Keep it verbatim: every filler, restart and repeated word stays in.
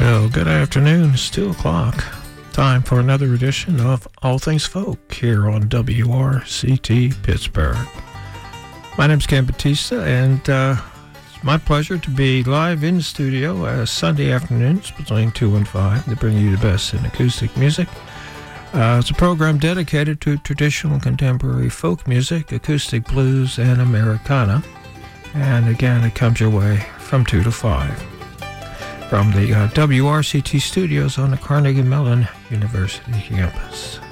Well, good afternoon. It's two o'clock. Time for another edition of All Things Folk here on W R C T Pittsburgh. My name's Ken Batista, and uh, it's my pleasure to be live in the studio uh, Sunday afternoons between two and five to bring you the best in acoustic music. Uh, it's a program dedicated to traditional contemporary folk music, acoustic blues, and Americana. And again, it comes your way from two to five. From the uh, W R C T studios on the Carnegie Mellon University campus.